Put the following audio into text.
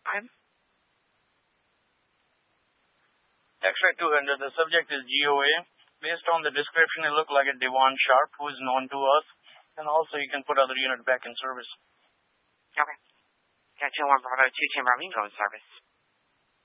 I'm X-ray 200, the subject is GOA. Based on the description, it looked like a Devon Sharp, who is known to us. And also, you can put other unit back in service. okay. Got 2-1 Bravo 210 Romeo, go in service.